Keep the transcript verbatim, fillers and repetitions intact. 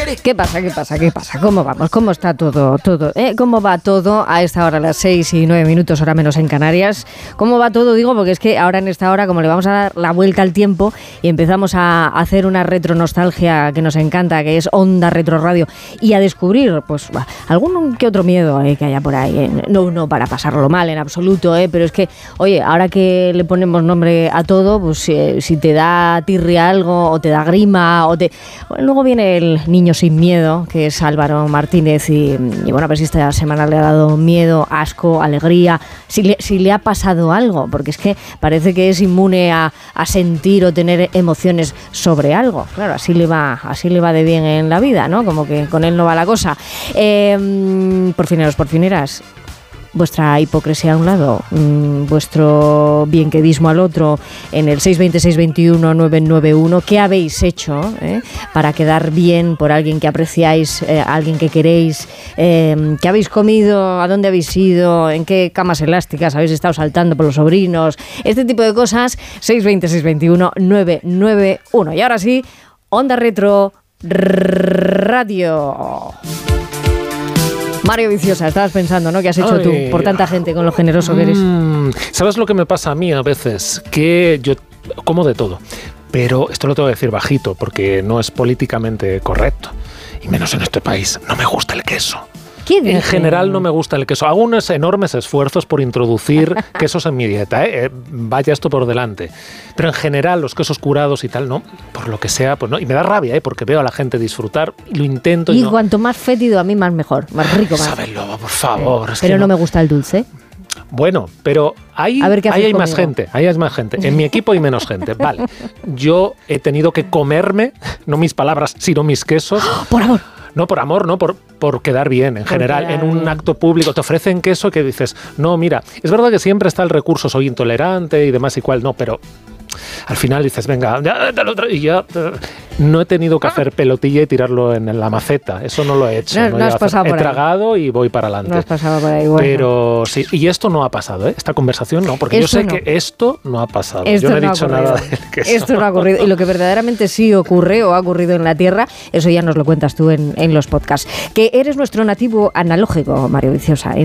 ¿Qué pasa? ¿Qué pasa? ¿Qué pasa? ¿Cómo vamos? ¿Cómo está todo? todo eh? ¿Cómo va todo a esta hora, a las seis y nueve minutos, hora menos en Canarias? ¿Cómo va todo? Digo, porque es que ahora en esta hora, como le vamos a dar la vuelta al tiempo y empezamos a hacer una retronostalgia que nos encanta, que es Onda Retro Radio, y a descubrir, pues, algún que otro miedo eh, que haya por ahí. Eh. No, no para pasarlo mal en absoluto, eh, pero es que, oye, ahora que le ponemos nombre a todo, pues eh, si te da tirria algo, o te da grima, o te... Bueno, luego viene el niño sin miedo, que es Álvaro Martínez, y, y bueno, a ver si esta semana le ha dado miedo, asco, alegría, si le, si le ha pasado algo, porque es que parece que es inmune a, a sentir o tener emociones sobre algo. Claro, así le va, así le va de bien en la vida, ¿no? Como que con él no va la cosa. Eh, porfineros, porfineras, vuestra hipocresía a un lado, mmm, vuestro bienquedismo al otro, en el seis dos cero, seis dos uno, nueve nueve uno. ¿Qué habéis hecho eh, para quedar bien por alguien que apreciáis, eh, alguien que queréis? Eh, ¿Qué habéis comido? ¿A dónde habéis ido? ¿En qué camas elásticas habéis estado saltando por los sobrinos? Este tipo de cosas. seis dos cero, seis dos uno, nueve nueve uno. Y ahora sí, Onda Retro Radio. Mario Viciosa, estabas pensando, ¿no? ¿Qué has hecho Ay, tú por tanta gente con lo generoso que eres? Mmm, ¿Sabes lo que me pasa a mí a veces? Que yo como de todo, pero esto lo tengo que decir bajito porque no es políticamente correcto, y menos en este país. No me gusta el queso. En general no me gusta el queso. Hago unos enormes esfuerzos por introducir quesos en mi dieta, ¿eh? Vaya esto por delante. Pero en general los quesos curados y tal, no, por lo que sea, pues no. Y me da rabia, ¿eh? Porque veo a la gente disfrutar y lo intento. Y, y no. Cuanto más fétido a mí más mejor, más rico más. Sábelo, por favor. Eh, pero no, no me gusta el dulce. Bueno, pero ahí, ahí hay más gente, ahí hay más gente. En mi equipo hay menos gente. Vale, yo he tenido que comerme, no mis palabras, sino mis quesos. ¡Oh, por amor! No, por amor, no, por, por quedar bien. En por general, en un bien. acto público te ofrecen queso que dices, no, mira, es verdad que siempre está el recurso, soy intolerante y demás y cual, no, pero al final dices, venga, ya, y ya no he tenido que hacer pelotilla y tirarlo en la maceta. Eso no lo he hecho. No, no no has pasado por he ahí. tragado y voy para adelante. No has pasado por ahí, bueno. Pero sí, y esto no ha pasado, ¿eh? Esta conversación no, porque esto yo sé no. que esto no ha pasado. Esto yo no he no dicho nada del queso. Esto no ha ocurrido. Y lo que verdaderamente sí ocurre o ha ocurrido en la Tierra, eso ya nos lo cuentas tú en, en los podcasts. Que eres nuestro nativo analógico, Mario Viciosa, ¿eh?